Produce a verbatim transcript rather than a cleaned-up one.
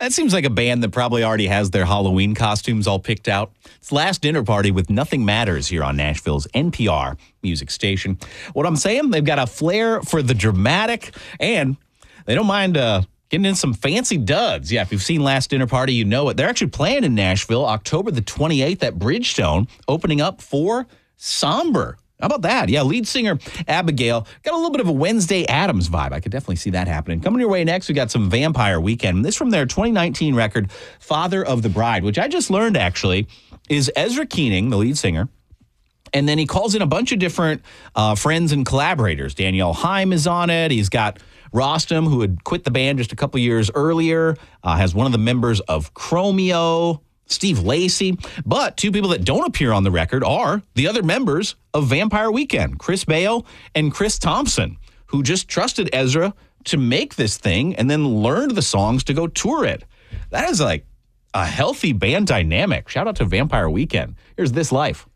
That seems like a band that probably already has their Halloween costumes all picked out. It's Last Dinner Party with Nothing Matters here on Nashville's N P R music station. What I'm saying, they've got a flair for the dramatic, and they don't mind uh, getting in some fancy duds. Yeah, if you've seen Last Dinner Party, you know it. They're actually playing in Nashville October the twenty-eighth at Bridgestone, opening up for Somber. How about that? Yeah, lead singer Abigail got a little bit of a Wednesday Addams vibe. I could definitely see that happening. Coming your way next, we got some Vampire Weekend. This from their twenty nineteen record, Father of the Bride, which I just learned actually is Ezra Keening, the lead singer. And then he calls in a bunch of different uh, friends and collaborators. Danielle Haim is on it. He's got Rostam, who had quit the band just a couple years earlier, uh, has one of the members of Chromeo, Steve Lacy. But two people that don't appear on the record are the other members of Vampire Weekend, Chris Baio and Chris Thompson, who just trusted Ezra to make this thing and then learned the songs to go tour it. That is like a healthy band dynamic. Shout out to Vampire Weekend. Here's This Life.